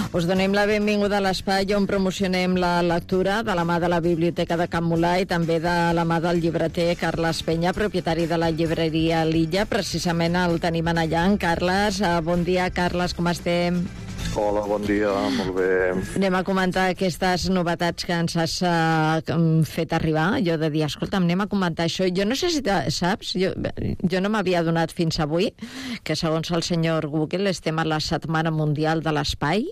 Us donem la benvinguda a l'espai on promocionem la lectura de la mà de la Biblioteca de Can Mulà i també de la mà del llibreter Carles Peña, propietari de la llibreria L'Illa. Precisament el tenim allà, en Carles. Bon dia, Carles, com estem? Hola, bon dia, molt bé. Anem a comentar aquestes novetats que ens has fet arribar. Jo de dir, escolta'm, anem a comentar això. Jo no sé si saps, jo no m'havia donat fins avui que segons el senyor Google estem a la Setmana Mundial de l'Espai.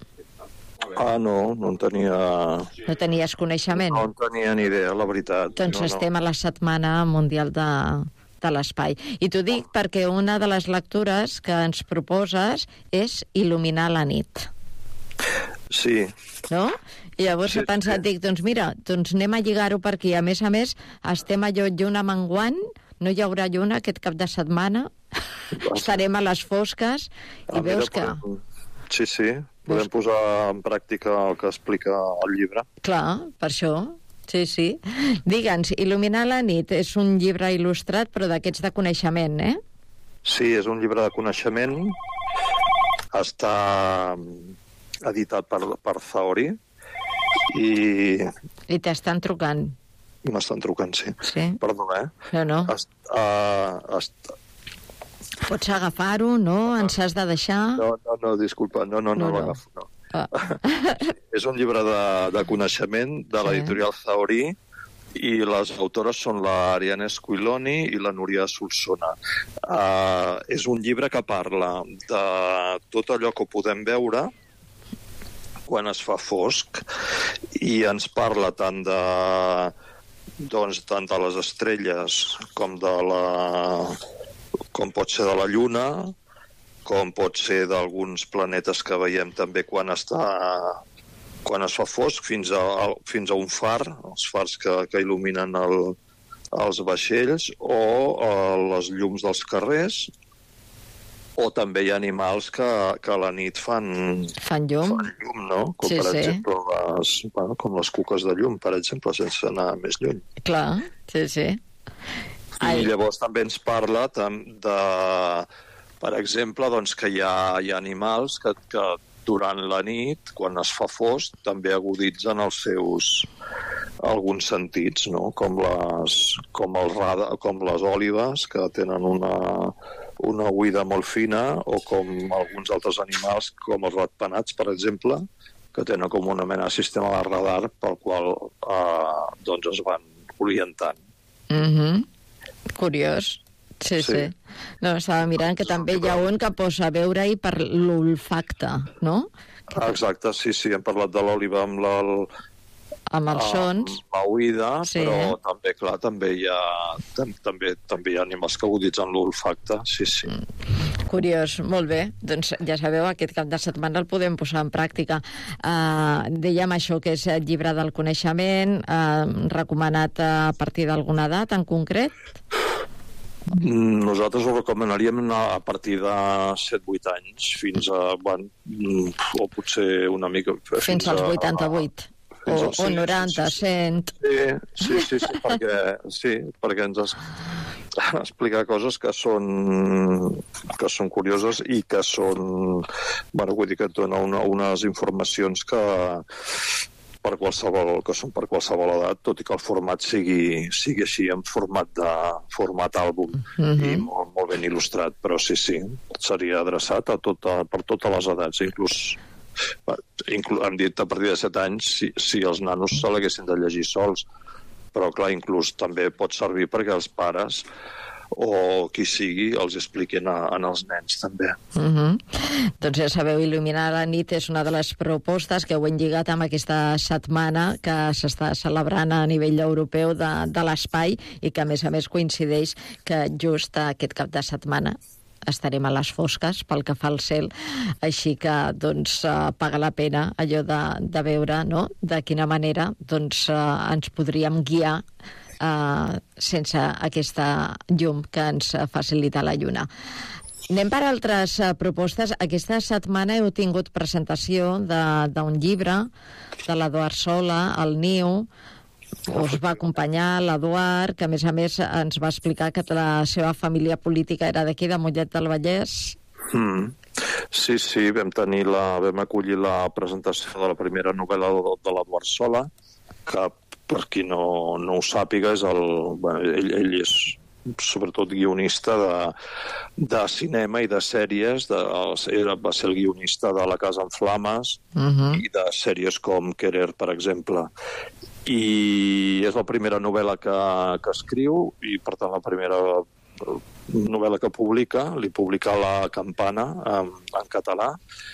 No en tenia... No tenies coneixement? No en tenia ni idea, la veritat. Doncs estem a la Setmana Mundial de l'Espai. I t'ho dic perquè una de les lectures que ens proposes és Il·luminar la nit. Sí. No? I llavors he pensat, dic, doncs mira, doncs anem a lligar-ho per aquí. A més, estem allò lluna menguant, no hi haurà lluna aquest cap de setmana, estarem a les fosques i veus que... Sí, podem posar en pràctica el que explica el llibre. Clar, per això... Sí. Digue'ns, Il·luminar la nit és un llibre il·lustrat, però d'aquests de coneixement, eh? Sí, és un llibre de coneixement. Està editat per Zaori I t'estan trucant. M'estan trucant, sí. Perdó, No. Pots agafar-ho, no? Ens has de deixar? No, disculpa, no l'agafo, no. És un llibre de coneixement de l'editorial Zaori i les autores són la Ariane Squiloni i la Núria Solsona. És un llibre que parla de tot allò que podem veure quan es fa fosc i ens parla tant de les estrelles com pot ser de la Lluna, com pot ser d'alguns planetes que veiem també quan es fa fosc, fins a un far, els fars que il·luminen els vaixells, o les llums dels carrers, o també hi ha animals que a la nit fan llum, no? Com per exemple com les cuques de llum, per exemple, sense anar més lluny. Clar, sí. I llavors també ens parla de... Per exemple, doncs, que hi ha animals que durant la nit, quan es fa fosc, també aguditzen alguns sentits, no? Com les òlibes, que tenen una oïda molt fina, o com alguns altres animals, com els ratpenats, per exemple, que tenen com una mena de sistema de radar pel qual es van orientant. Curiós. Sí. No, estava mirant que també hi ha un que posa veure-hi per l'olfacte, no? Exacte, sí, hem parlat de l'òliba amb els sons. L'oïda, però també, clar, també hi ha animals que aguditzen l'olfacte, sí. Curiós, molt bé. Doncs ja sabeu, aquest cap de setmana el podem posar en pràctica. Dèiem això, que és el llibre del coneixement, recomanat a partir d'alguna edat en concret? Nosaltres ho recomanaríem a partir de 7-8 anys, fins a... o potser una mica... Fins als 88. O 90, 100... Sí, perquè ens explica coses que són curioses i que són... vull dir que et dona unes informacions que són per qualsevol edat, tot i que el format sigui així, en format àlbum, i molt ben il·lustrat, però sí, seria adreçat per totes les edats, inclús han dit a partir de 7 anys si els nanos se l'haguessin de llegir sols, però clar, inclús també pot servir perquè els pares o qui sigui els expliquin als nens també. Doncs ja sabeu, Il·luminar la nit és una de les propostes que ho hem lligat amb aquesta setmana que s'està celebrant a nivell europeu de l'espai i que a més coincideix que just aquest cap de setmana estarem a les fosques pel que fa al cel, així que doncs paga la pena allò de veure, no?, de quina manera doncs ens podríem guiar sense aquesta llum que ens facilita la lluna. Anem per altres propostes. Aquesta setmana heu tingut presentació d'un llibre de l'Eduard Sola, El Niu. Us va acompanyar l'Eduard, que a més ens va explicar que la seva família política era d'aquí, de Mollet del Vallès. Sí, vam acollir la presentació de la primera novel·la de l'Eduard Sola, que per qui no ho sàpiga, ell és sobretot guionista de cinema i de sèries, va ser el guionista de La casa en flames i de sèries com Querer, per exemple. I és la primera novel·la que escriu i, per tant, la primera novel·la que publica, li publica La Campana en català,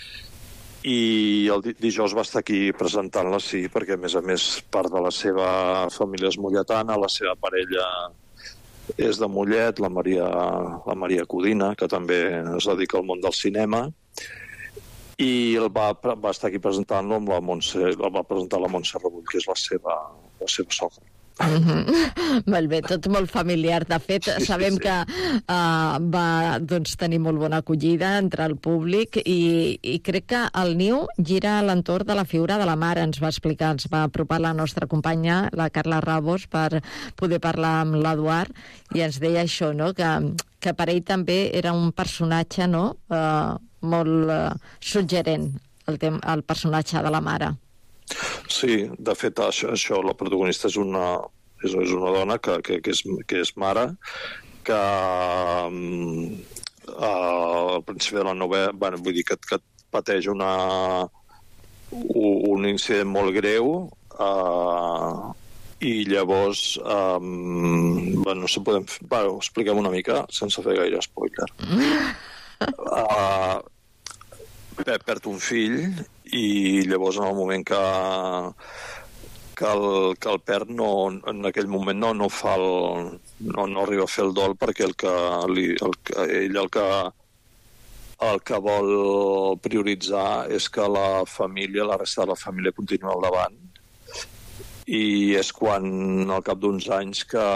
i el dijous va estar aquí presentant-la, sí, perquè a més part de la seva família és molletana, la seva parella és de Mollet, la Maria Codina, que també es dedica al món del cinema, i va estar aquí presentant-lo amb el va presentar la Montse Rebull, que és la seva sogra. Molt bé, tot molt familiar. De fet, sabem que va tenir molt bona acollida entre el públic i crec que el Niu gira a l'entorn de la figura de la mare, ens va explicar, ens va apropar la nostra companya, la Carla Rabos, per poder parlar amb l'Eduard, i ens deia això, no?, que per ell també era un personatge, no?, molt suggerent, el personatge de la mare. Sí, de fet, això la protagonista és una dona que és mare, que al principi de la novel·la, vull dir que pateix un incident molt greu, i llavors no sé, ho expliquem una mica sense fer gaire spoiler. Perd un fill i llavors en el moment que el perd en aquell moment no arriba a fer el dol, perquè ell el que vol prioritzar és que la resta de la família continua al davant, i és quan al cap d'uns anys que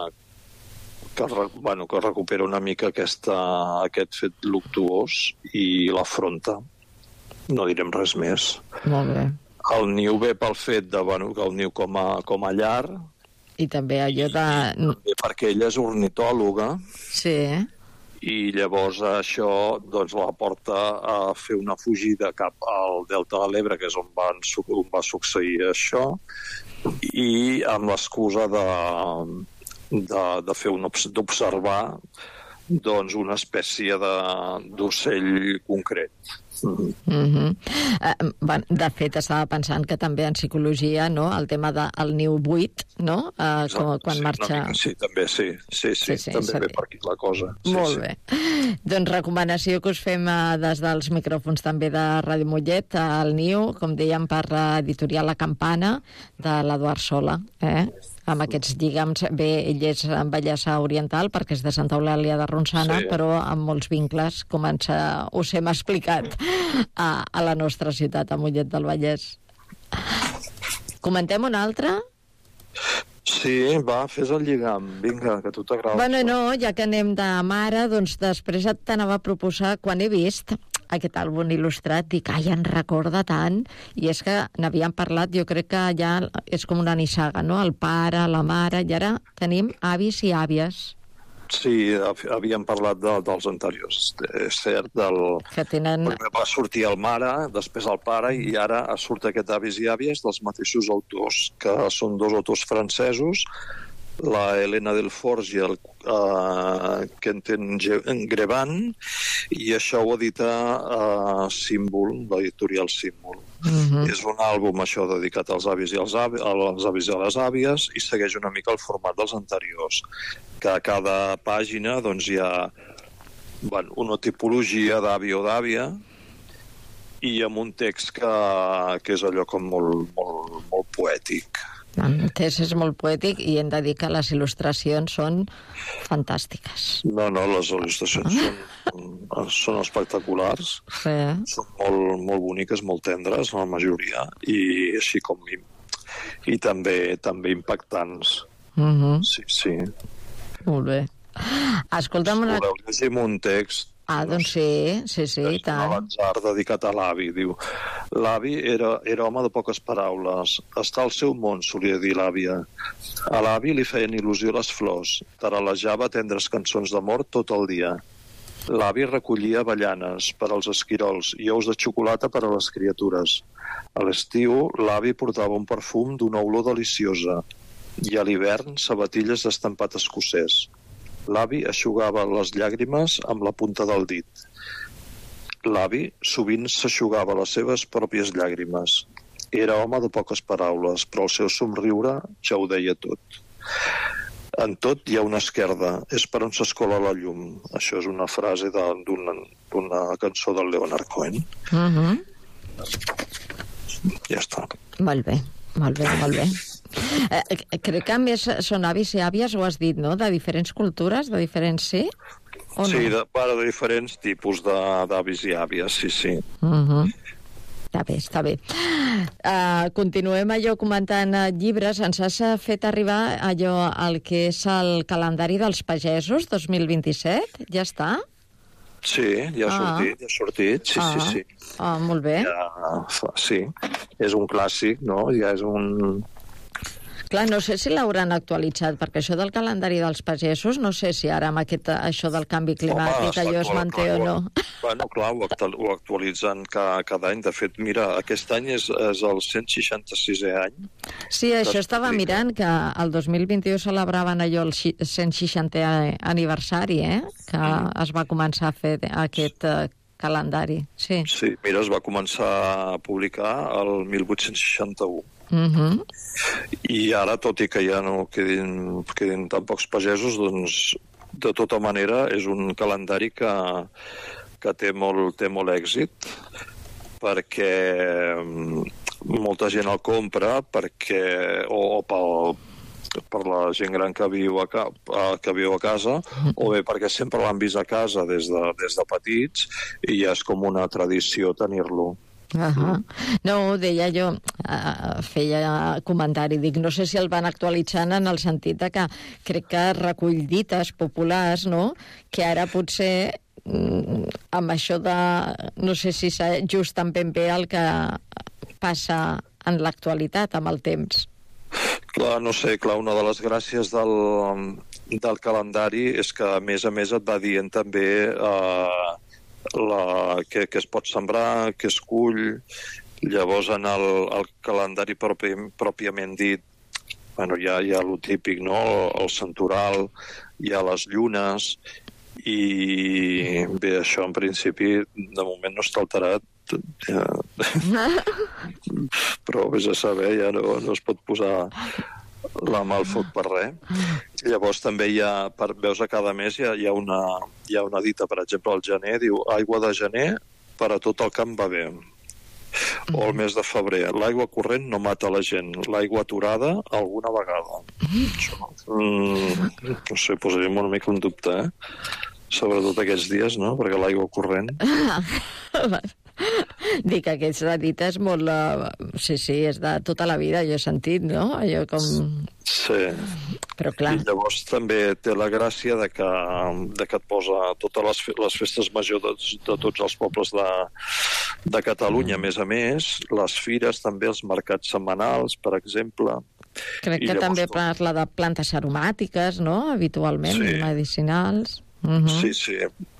recupera una mica aquest fet luctuós i l'afronta. No direm res més. Molt bé. El Niu ve pel fet que el Niu com a llar, i també allò de... perquè ella és ornitòloga, sí, i llavors això la porta a fer una fugida cap al Delta de l'Ebre, que és on va succeir això, i amb l'excusa de fer d'observar una espècie d'ocell concret. De fet, estava pensant que també en psicologia, no?, el tema del niu buit, no?, quan marxa... Sí, també, sí, també ve per aquí la cosa. Molt bé. Doncs recomanació que us fem des dels micròfons també de Ràdio Mollet, el Niu, com dèiem, per l'editorial La Campana, de l'Eduard Sola, amb aquests lligams. Bé, ell és en Vallès Oriental, perquè és de Santa Eulàlia de Ronçana, sí, però amb molts vincles, com us hem explicat, a la nostra ciutat, a Mollet del Vallès. Comentem una altra? Sí, va, fes el lligam. Vinga, que a tu t'agrada. Bueno, no, ja que anem de mare, doncs després t'anava a proposar, quan he vist aquest àlbum il·lustrat, dic, em recorda tant, i és que n'havíem parlat, jo crec que ja és com una nissaga, no?, el pare, la mare, i ara tenim avis i àvies. Sí, havíem parlat dels anteriors, és cert, que tenen... Primer va sortir el mare, després el pare, i ara surt aquest avis i àvies dels mateixos autors, que són dos autors francesos, la Helena Delforge i el Quentin Grevin, i això ho edita Símbol, l'editorial Símbol. És un àlbum, això, dedicat als avis i a les àvies, i segueix una mica el format dels anteriors, que a cada pàgina hi ha una tipologia d'avi o d'àvia, i amb un text que és allò com molt poètic. El text és molt poètic, i hem de dir que les il·lustracions són fantàstiques. No, les il·lustracions són espectaculars, sí, són molt boniques, molt tendres, la majoria, i així com i també impactants. Sí. Molt bé. Escolta'm una... Voleu llegir un text? Doncs sí, i tant. Un atzar dedicat a l'avi, diu. L'avi era home de poques paraules. Està al seu món, solia dir l'àvia. A l'avi li feien il·lusió les flors. Taralejava tendres cançons d'amor tot el dia. L'avi recollia avellanes per als esquirols i ous de xocolata per a les criatures. A l'estiu, l'avi portava un perfum d'una olor deliciosa i a l'hivern sabatilles d'estampat escocès. L'avi eixugava les llàgrimes amb la punta del dit. L'avi sovint s'eixugava les seves pròpies llàgrimes. Era home de poques paraules, però el seu somriure ja ho deia tot. En tot hi ha una esquerda, és per on s'escola la llum. Això és una frase d'una cançó del Leonard Cohen. Ja està. Molt bé, molt bé, molt bé. Crec que a més són avis i àvies, ho has dit, no? De diferents cultures, de diferents, sí? O no? Sí, de diferents tipus d'avis i àvies, sí. Està bé. Continuem allò comentant llibres. Ens has fet arribar allò el que és el calendari dels pagesos 2027? Ja està? Sí, ja ha sortit, sí. Molt bé. Sí, és un clàssic, no? Ja és un... Clar, no sé si l'hauran actualitzat, perquè això del calendari dels pagesos, no sé si ara amb això del canvi climàtic allò es manté o no. Bueno, clar, ho actualitzen cada any. De fet, mira, aquest any és el 166è any. Sí, això estava mirant, que el 2021 celebraven allò el 160è aniversari, que es va començar a fer aquest calendari. Sí, mira, es va començar a publicar el 1861. I ara, tot i que ja no quedin tan pocs pagesos, doncs, de tota manera, és un calendari que té molt èxit, perquè molta gent el compra per la gent gran que viu a casa, o bé perquè sempre l'han vist a casa des de petits i ja és com una tradició tenir-lo. No, deia jo, feia comentari, dic, no sé si el van actualitzant en el sentit de que crec que recull dites populars, no?, que ara potser amb això de... no sé si s'ajusten ben bé el que passa en l'actualitat, amb el temps. Clar, no sé, una de les gràcies del calendari és que, a més et va dient també què es pot sembrar, què es cull. Llavors, en el calendari pròpiament dit, hi ha el típic, no?, el santoral, hi ha les llunes, i bé, això en principi de moment no està alterat, però vés a saber, ja no es pot posar la mà al foc per res. Llavors també veus a cada mes hi ha una dita, per exemple, al gener, diu aigua de gener per a tot el camp va bé. O el mes de febrer, l'aigua corrent no mata la gent, l'aigua aturada alguna vegada. No sé, posaríem una mica un dubte, sobretot aquests dies, no?, perquè l'aigua corrent... Dic, aquesta dita és molt... Sí, és de tota la vida, jo he sentit, no? Allò com... Sí. Però clar... I llavors també té la gràcia de que et posa totes les festes majors de tots els pobles de Catalunya. A més, les fires, també els mercats setmanals, per exemple. Crec que també parla de plantes aromàtiques, no?, habitualment, medicinals. Sí.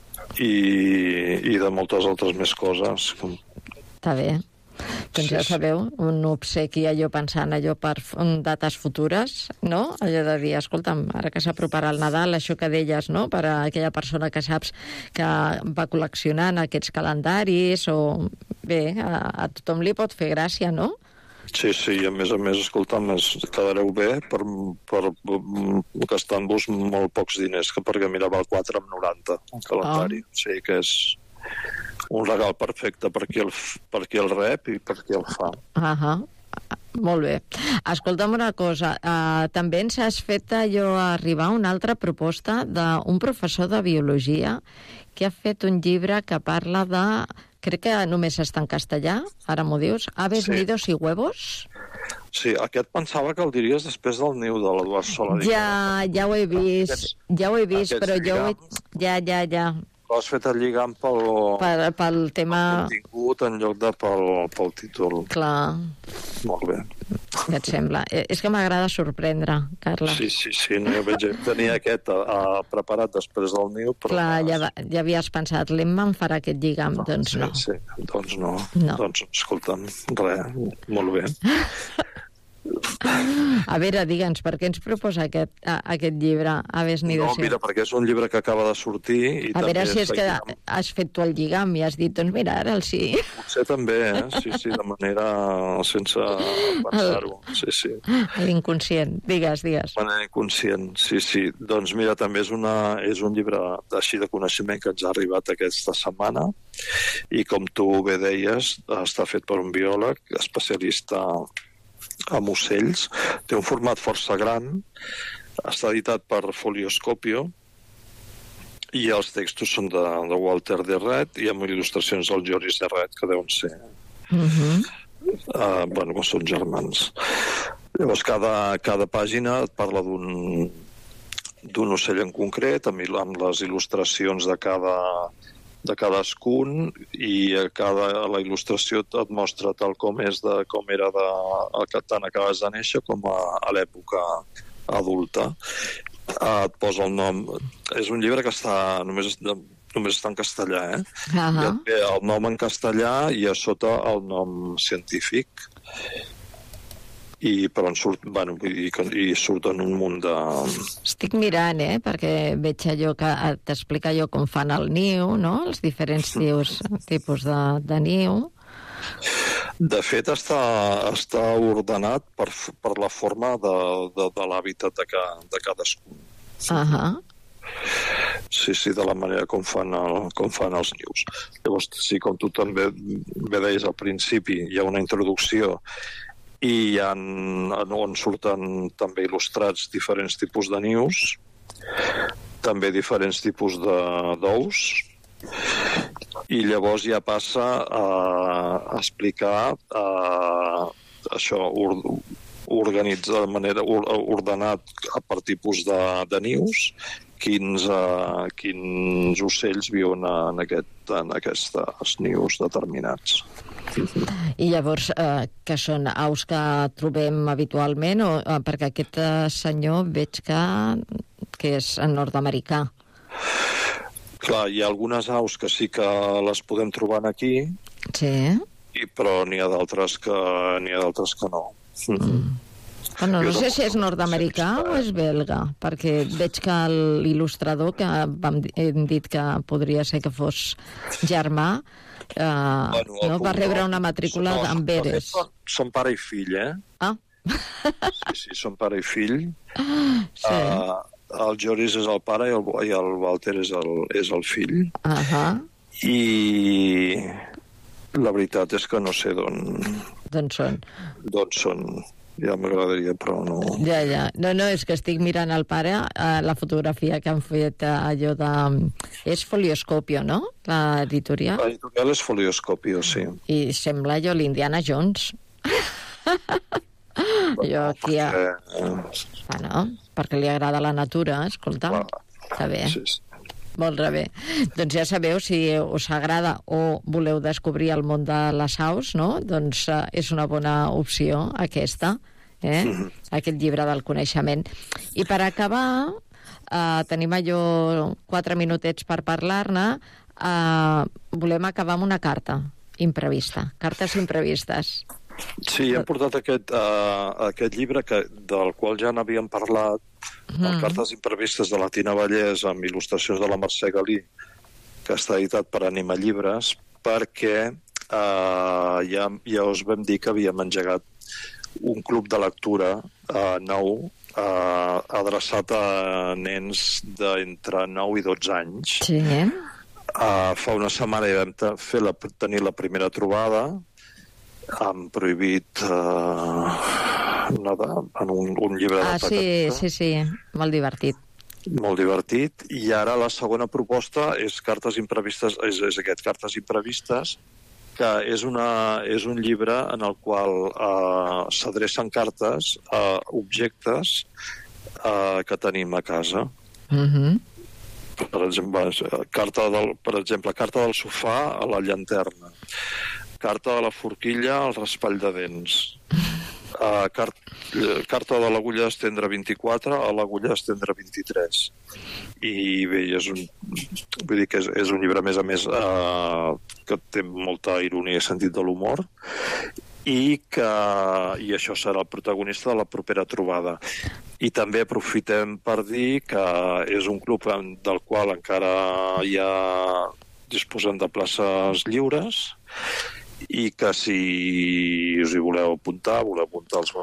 I de moltes altres més coses. Està bé. Doncs ja sabeu, un obsequi allò pensant allò per dates futures, no? Allò de dir, escolta'm, ara que s'aproparà el Nadal, això que deies, no?, per a aquella persona que saps que va col·leccionant aquests calendaris, o bé, a tothom li pot fer gràcia, no? Sí, i a més, escolta'm, quedareu bé per gastant-vos molt pocs diners, perquè mira, val 4,90 el calendari. O sigui que és un regal perfecte per qui el rep i per qui el fa. Molt bé. Escolta'm una cosa, també ens has fet allò arribar una altra proposta d'un professor de biologia que ha fet un llibre que parla de... Crec que només està en castellà, ara m'ho dius. Aves, nidos y huevos? Sí, aquest pensava que el diries després del niu de l'Eduard Sola. Ja ho he vist, però jo... Ja. Però has fet el lligam pel tema... contingut en lloc de pel títol. Clar. Molt bé. Què et sembla? És que m'agrada sorprendre, Carles. Sí, no, jo tenia aquest preparat després del niu, però... Clar, ja havies pensat, l'Emma em farà aquest lligam, doncs no. Sí, doncs no. Doncs, escolta'm, res, molt bé. A veure, digue'ns, per què ens proposa aquest llibre, Aves Nidos? No, mira, perquè és un llibre que acaba de sortir... A veure si és que has fet tu el lligam i has dit, doncs mira, ara el sí. Potser també, sí, de manera sense pensar-ho, sí. L'inconscient, digues. De manera inconscient, sí. Doncs mira, també és un llibre així de coneixement que ens ha arribat aquesta setmana i, com tu bé deies, està fet per un biòleg especialista amb ocells, té un format força gran, està editat per Folioscopio i els textos són de Walter de Ret i amb il·lustracions del Joris de Ret, que deuen ser que són germans. Llavors cada pàgina et parla d'un ocell en concret, amb les il·lustracions de cadascun, i la il·lustració et mostra tal com era tant acabes de néixer com a l'època adulta. Et posa el nom. És un llibre que només està en castellà, I et ve el nom en castellà i a sota el nom científic. Però surten un munt de... Estic mirant, perquè veig allò que t'explica allò com fan el niu, no? Els diferents tipus de niu. De fet, està ordenat per la forma de l'hàbitat de cadascun. Sí, de la manera com fan els nius. Llavors, sí, com tu també bé deies al principi, hi ha una introducció i on surten també il·lustrats diferents tipus de nius, també diferents tipus d'ous, i llavors ja passa a explicar això, organitzar de manera ordenat per tipus de nius, quins ocells viuen en aquests nius determinats. I llavors, que són aus que trobem habitualment, perquè aquest senyor veig que és nord-americà. Clar, hi ha algunes aus que sí que les podem trobar aquí, però n'hi ha d'altres que no. No sé si és nord-americà o és belga, perquè veig que l'il·lustrador, que hem dit que podria ser que fos germà, va rebre una matrícula d'Amberes. Són pare i fill, Sí, són pare i fill. El Joris és el pare i el Walter és el fill. I la veritat és que no sé d'on són. Ja m'agradaria, però no... Ja. No, és que estic mirant el pare, la fotografia que han fet allò de... És Folioscopio, no? L'editorial? L'editorial és Folioscopio, sí. I sembla allò l'Indiana Jones. Jo aquí... perquè li agrada la natura, escolta. Està bé. Sí. Molt bé. Doncs ja sabeu, si us agrada o voleu descobrir el món de les aus, no? Doncs és una bona opció aquesta, aquest llibre del coneixement. I per acabar, tenim allò 4 minutets per parlar-ne, volem acabar amb una carta imprevista, cartes imprevistes. Sí, hem portat aquest llibre del qual ja n'havíem parlat, Cartes imprevistes de la Tina Vallès, amb il·lustracions de la Mercè Galí, que està editat per Anima Llibres, perquè ja us vam dir que havíem engegat un club de lectura nou, adreçat a nens d'entre 9 i 12 anys. Sí. Fa una setmana ja vam tenir la primera trobada, han prohibit en un llibre de taca. Sí, molt divertit. Molt divertit, i ara la segona proposta és Cartes imprevistes, és aquest, Cartes imprevistes, que és un llibre en el qual s'adrecen cartes a objectes que tenim a casa. per exemple, carta del sofà a la llanterna, carta de la forquilla al raspall de dents, carta de l'agulla d'estendre 24 a l'agulla d'estendre 23. I bé, vull dir que és un llibre, a més, que té molta ironia i sentit de l'humor, i això serà el protagonista de la propera trobada. I també aprofitem per dir que és un club del qual encara disposem de places lliures, i que si us hi voleu apuntar els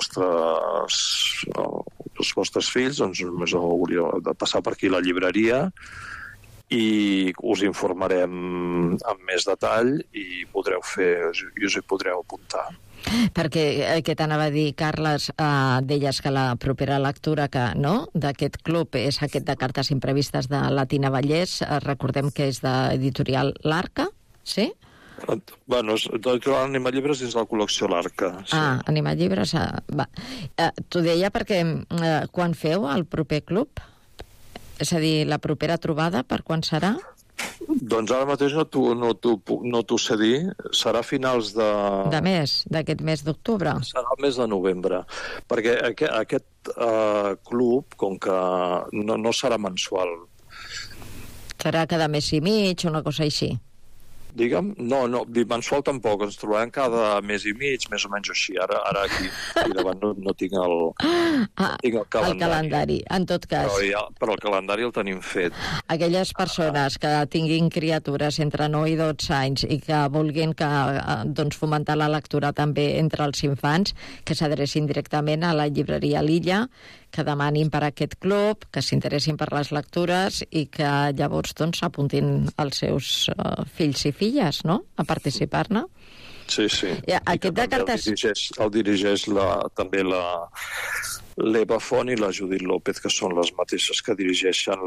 vostres fills, doncs només hauríeu de passar per aquí a la llibreria i us informarem amb més detall i us hi podreu apuntar. Perquè, què t'anava a dir, Carles, deies que la propera lectura d'aquest club és aquest de cartes imprevistes de la Tina Vallès, recordem que és d'editorial L'Arca, sí? Bueno, Anima Llibres dins la col·lecció L'Arca. Sí. Anima Llibres, va. T'ho deia perquè quan feu el proper club? És a dir, la propera trobada, per quan serà? Doncs ara mateix no t'ho sé dir. Serà a finals d'aquest mes d'octubre? Serà el mes de novembre. Perquè aquest club, com que no serà mensual. Serà cada mes i mig, una cosa així? Digue'm? No, mensual tampoc. Ens trobarem cada mes i mig, més o menys així. Ara aquí davant no tinc el calendari. En tot cas. Però el calendari el tenim fet. Aquelles persones que tinguin criatures entre 9 i 12 anys i que vulguin fomentar la lectura també entre els infants, que s'adrecin directament a la llibreria L'Illa, que demanin per aquest club, que s'interessin per les lectures i que llavors apuntin els seus fills i filles, no?, a participar-ne. Sí. Aquest de cartes... El dirigeix també l'Eva Font i la Judit López, que són les mateixes que dirigeixen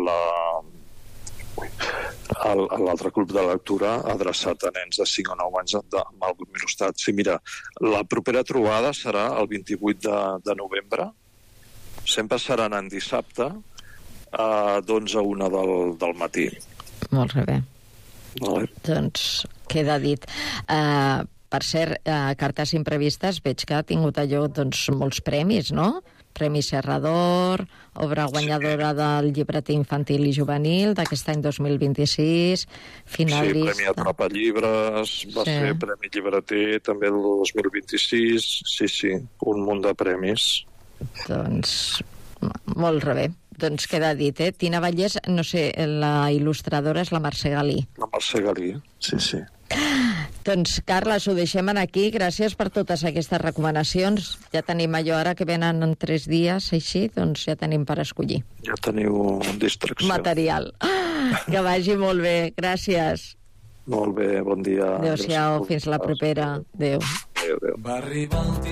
l'altre club de lectura adreçat a nens de 5 o 9 anys amb el grup il·lustrat. Sí, mira, la propera trobada serà el 28 de novembre. Sempre serà anant dissabte d'11 a 1 del matí. Molt bé. Vale. Doncs queda dit. Per cert, Cartes imprevistes, veig que ha tingut allò molts premis, no? Premi Serrador, obra guanyadora del llibreter infantil i juvenil d'aquest any 2026, finalista... Sí, Premi Atrapa Llibres, va ser Premi Llibreter també el 2026, sí, un munt de premis. Doncs, molt bé. Doncs queda dit, Tina Vallès, no sé, la il·lustradora és la Mercè Galí. La Mercè Galí, sí. Doncs, Carles, ho deixem aquí. Gràcies per totes aquestes recomanacions. Ja tenim allò ara que venen en 3 dies, així, doncs ja tenim per escollir. Ja teniu distracció. Material. Que vagi molt bé. Gràcies. Molt bé, bon dia. Adéu-siau, fins la propera. Adéu. Adéu.